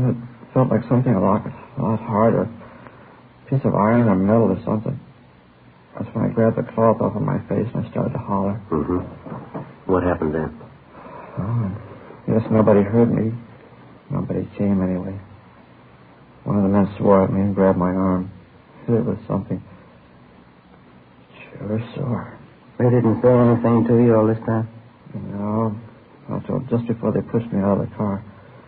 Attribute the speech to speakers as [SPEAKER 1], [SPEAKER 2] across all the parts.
[SPEAKER 1] And it felt like something a lot harder. A piece of iron or metal or something. That's when I grabbed the cloth off of my face and I started to holler.
[SPEAKER 2] Mm-hmm. What happened then?
[SPEAKER 1] Oh, I guess nobody heard me. Nobody came anyway. One of the men swore at me and grabbed my arm. Hit it with something. Sure sore.
[SPEAKER 3] They didn't say anything to you all this time?
[SPEAKER 1] No. Until just before they pushed me out of the car.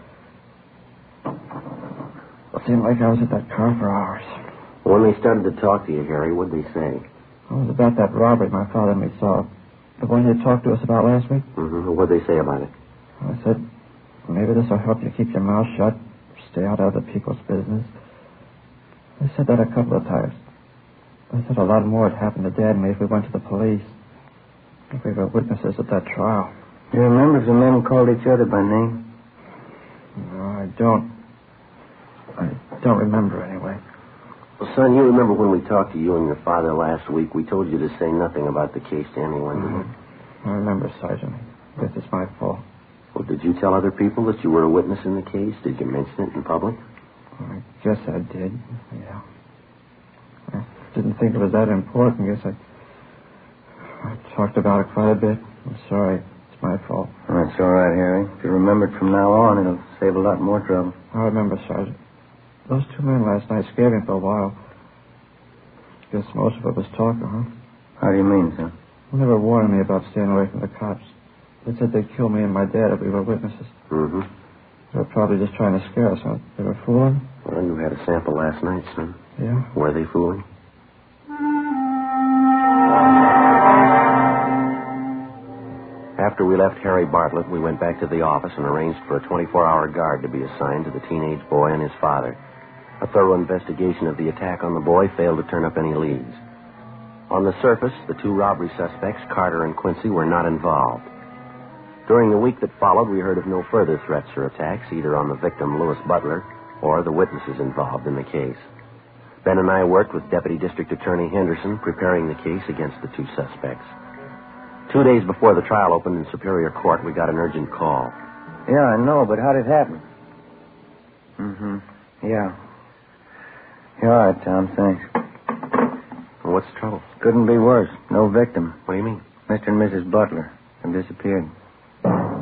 [SPEAKER 1] It seemed like I was at that car for hours.
[SPEAKER 2] When they started to talk to you, Harry, what did they say?
[SPEAKER 1] It was about that robbery my father and me saw. The one you talked to us about last week?
[SPEAKER 2] Mm-hmm. What did they say about it?
[SPEAKER 1] I said, maybe this will help you keep your mouth shut. Stay out of other people's business. They said that a couple of times. They said a lot more had happened to Dad and me if we went to the police. If we were witnesses at that trial.
[SPEAKER 3] Do you remember if the men called each other by name?
[SPEAKER 1] No, I don't. I don't remember anyway.
[SPEAKER 2] Well, son, you remember when we talked to you and your father last week, we told you to say nothing about the case to anyone, didn't you?
[SPEAKER 1] I remember, Sergeant. I guess it's my fault.
[SPEAKER 2] Well, did you tell other people that you were a witness in the case? Did you mention it in public?
[SPEAKER 1] I guess I did, yeah. I didn't think it was that important. I guess I talked about it quite a bit. I'm sorry. It's my fault.
[SPEAKER 3] That's all right, Harry. If you remember it from now on, it'll save a lot more trouble.
[SPEAKER 1] I remember, Sergeant. Those two men last night scared me for a while. Guess most of it was talking, huh?
[SPEAKER 3] How do you mean, son?
[SPEAKER 1] They never warned me about staying away from the cops. They said they'd kill me and my dad if we were witnesses.
[SPEAKER 2] Mm-hmm.
[SPEAKER 1] They were probably just trying to scare us, huh? They were fooling?
[SPEAKER 2] Well, you had a sample last night, son.
[SPEAKER 1] Yeah?
[SPEAKER 2] Were they fooling? After we left Harry Bartlett, we went back to the office and arranged for a 24-hour guard to be assigned to the teenage boy and his father. A thorough investigation of the attack on the boy failed to turn up any leads. On the surface, the two robbery suspects, Carter and Quincy, were not involved. During the week that followed, we heard of no further threats or attacks, either on the victim, Louis Butler, or the witnesses involved in the case. Ben and I worked with Deputy District Attorney Henderson, preparing the case against the two suspects. 2 days before the trial opened in Superior Court, we got an urgent call.
[SPEAKER 3] Yeah, I know, but how did it happen? Mm-hmm. Yeah. You're all right, Tom, thanks.
[SPEAKER 2] Well, what's the trouble?
[SPEAKER 3] Couldn't be worse. No victim.
[SPEAKER 2] What do you mean?
[SPEAKER 3] Mr. and Mrs. Butler have disappeared.